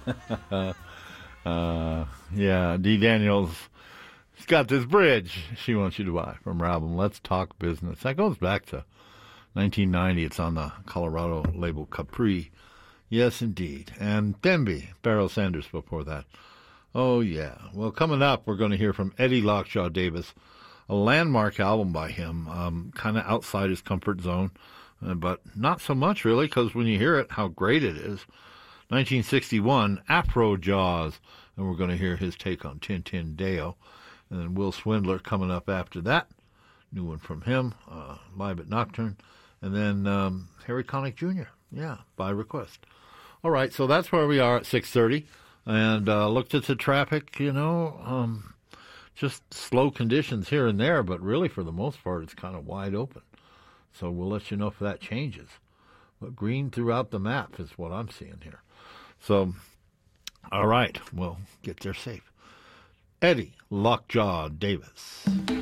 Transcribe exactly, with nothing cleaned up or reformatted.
uh, yeah, Dee Daniels, she's got this bridge she wants you to buy from her album, Let's Talk Business. That goes back to nineteen ninety. It's on the Colorado label Capri. Yes, indeed. And Bemby, Beryl Sanders before that. Oh, yeah. Well, coming up, we're going to hear from Eddie Lockjaw Davis, a landmark album by him, um, kind of outside his comfort zone, uh, but not so much, really, because when you hear it, how great it is. nineteen sixty-one, Afro Jaws, and we're going to hear his take on Tin Tin Deo. And then Will Swindler coming up after that, new one from him, uh, live at Nocturne. And then um, Harry Connick Junior, yeah, by request. All right, so that's where we are at six thirty. And uh, looked at the traffic, you know, um, just slow conditions here and there, but really for the most part it's kind of wide open. So we'll let you know if that changes. But green throughout the map is what I'm seeing here. So, all right, we'll get there safe. Eddie Lockjaw Davis.